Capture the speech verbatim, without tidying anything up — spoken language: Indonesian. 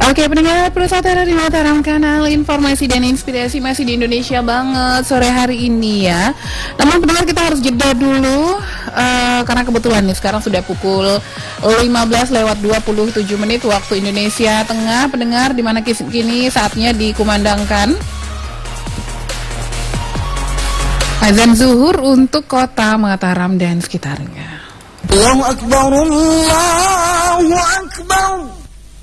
Oke, pendengar Prasatara di Mataram, kanal informasi dan inspirasi masih di Indonesia banget sore hari ini ya. Namun pendengar, kita harus jeda dulu uh, karena kebetulan nih sekarang sudah pukul lima belas lewat dua puluh tujuh menit waktu Indonesia Tengah. Pendengar, di mana kini saatnya dikumandangkan azan zuhur untuk kota Mataram dan sekitarnya. Allahu Akbar, Allahu Akbar.